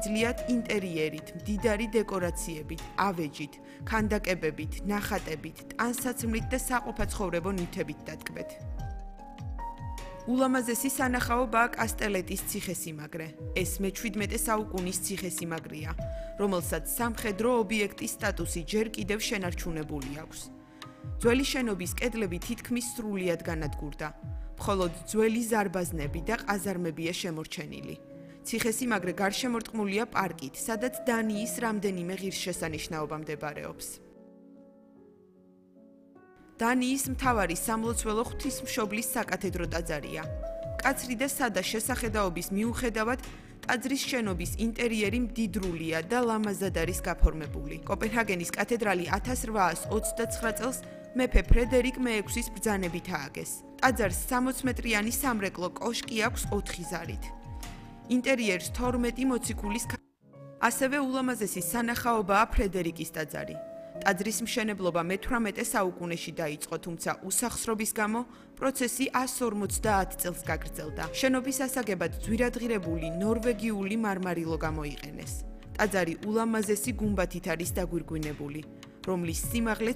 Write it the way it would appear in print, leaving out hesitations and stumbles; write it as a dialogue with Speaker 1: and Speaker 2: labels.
Speaker 1: შეგიძლიათ ინტერიერით, მდიდარი დეკორაციებით, ავეჯით, ქანდაკებებით, ნახატებით, ტანსაცმლით და საყოფაცხოვრებო ნივთებით დატკბეთ. ულამაზესი სანახაობაა კასტელეტის ციხესიმაგრე. ეს მე-17 საუკუნის ციხესიმაგრეა, რომელსაც სამხედრო ობიექტის სტატუსი ჯერ კიდევ შენარჩუნებული აქვს. ძველი შენობის კედლები თითქმის სრულიად განადგურდა. მხოლოდ ძველი ზარბაზნები და ყაზარმებია შემორჩენილი. ციხესიმაგრე გარშემორტყმულია პარკით, სადაც დანიის რამდენიმე ღირსშესანიშნაობა მდებარეობს. დანიის მთავარი სამლოცველო ღვთისმშობლის საკათედრო ტაძარია. მკაცრი და სადა შესახედაობის მიუხედავად, ტაძრის შენობის ინტერიერი მდიდრულია და ლამაზად არის გაფორმებული. კოპენჰაგენის კათედრალი 1829 წელს მეფე ფრედერიკ მე-6-ის ბრძანებით ააგეს. ტაძარს 60 მეტრიანი სამრეკლო კოშკი აქვს 4 ზარით. ინტერიერს 12 მოციქულის ასევე ულამაზესი სანახაობაა ფრედერიკის ტაძარი. ტაძრის მშენებლობა მე-18 საუკუნეში დაიწყო, თუმცა უსახსრობის გამო პროცესი 150 წელს გაგრძელდა. შენობის ასაგებად ძვირადღირებული ნორვეგიული მარმარილო გამოიყენეს. ტაძარი ულამაზესი გუმბათით არის დაგვირგვინებული, რომლის სიმაღლე